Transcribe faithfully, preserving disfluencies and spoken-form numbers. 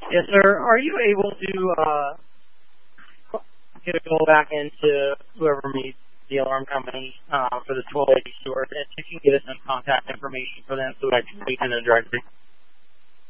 Yes, sir. Are you able to uh, get a call back into whoever meets the alarm company uh, for the twelve eighty stores, and if you can get us some contact information for them so I can speak in the directory?